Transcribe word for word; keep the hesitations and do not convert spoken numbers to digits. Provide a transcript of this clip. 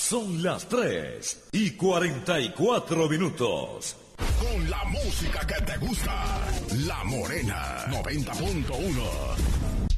Son las tres y cuarenta y cuatro minutos. Con la música que te gusta, La Morena noventa punto uno.